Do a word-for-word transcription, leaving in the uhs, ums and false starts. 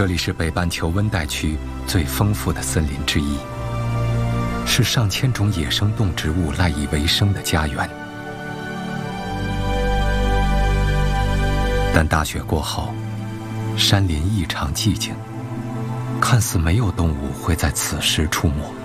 这里是北半球温带区最丰富的森林之一，是上千种野生动植物赖以为生的家园。但大雪过后，山林异常寂静，看似没有动物会在此时出没。